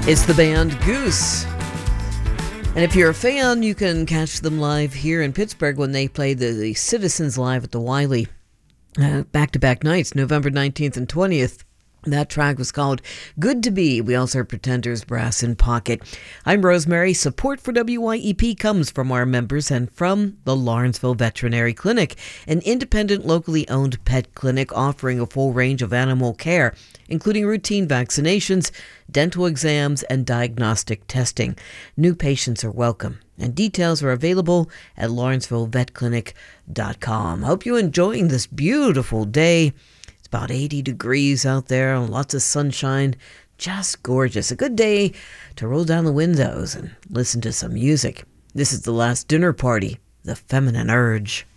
It's the band Goose. And if you're a fan, you can catch them live here in Pittsburgh when they play the Citizens Live at the Wiley. Back-to-back nights, November 19th and 20th. That track was called Good to Be. We also heard Pretenders, Brass in Pocket. I'm Rosemary. Support for WYEP comes from our members and from the Lawrenceville Veterinary Clinic, an independent, locally owned pet clinic offering a full range of animal care, including routine vaccinations, dental exams, and diagnostic testing. New patients are welcome, and details are available at lawrencevillevetclinic.com. Hope you're enjoying this beautiful day. It's about 80 degrees out there, lots of sunshine, just gorgeous. A good day to roll down the windows and listen to some music. This is The Last Dinner Party, The Feminine Urge.